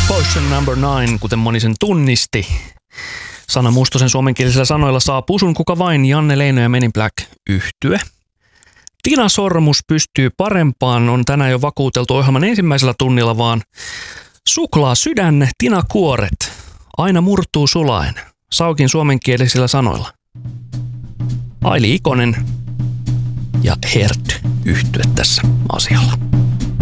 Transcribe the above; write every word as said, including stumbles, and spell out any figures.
Potion number nine, kuten moni sen tunnisti. Sanna Mustosen suomenkielisillä sanoilla saa pusun kuka vain, Janne Leino ja Men in Black -yhtye. Tina Sormus pystyy parempaan, on tänään jo vakuuteltu ohjelman ensimmäisellä tunnilla, vaan suklaa sydän, Tina Kuoret, aina murtuu sulaen, Saukin suomenkielisillä sanoilla. Aili Ikonen ja Hert -yhtye tässä asialla.